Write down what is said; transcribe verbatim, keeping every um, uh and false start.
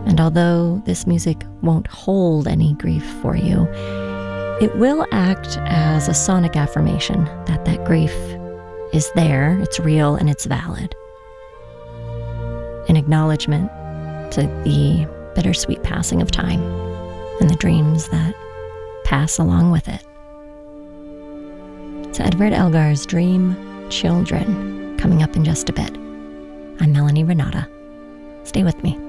And although this music won't hold any grief for you, it will act as a sonic affirmation that that grief is there, it's real, and it's valid. An acknowledgement to the bittersweet passing of time and the dreams that pass along with it. It's Edward Elgar's Dream Children, coming up in just a bit. I'm Melanie Renata. Stay with me.